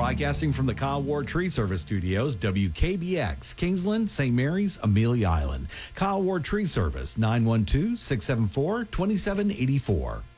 broadcasting from the Kyle Ward Tree Service Studios, WKBX, Kingsland, St. Mary's, Amelia Island. Kyle Ward Tree Service, 912-674-2784.